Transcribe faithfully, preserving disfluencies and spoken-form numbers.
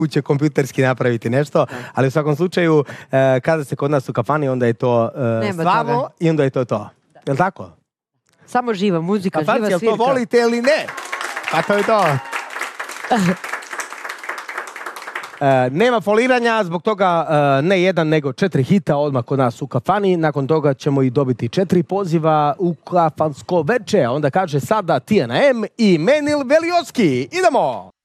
kuće kompjuterski napraviti nešto, ali u svakom slučaju, kada se kod nas u kafani, onda je to slavno i onda je to to. Je li tako? Samo živa muzika, živa svirka. Kafanci, jel to volite ili ne? Pa to je to. Uh, nema foliranja, zbog toga uh, ne jedan nego četiri hita odmah kod nas u kafani. Nakon toga ćemo i dobiti četiri poziva u kafansko veče. Onda kaže sada Tijana M i Menil Velioski. Idemo!